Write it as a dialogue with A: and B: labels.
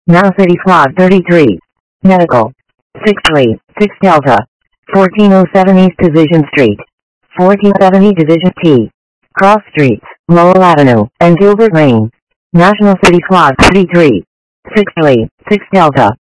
A: Now City Squad 33. Medical. 6 6 Delta. 1407 East Division Street. 1470 Division T. Cross Streets, Lowell Avenue, and Gilbert Lane. National City Squad 33. 6 6 Delta.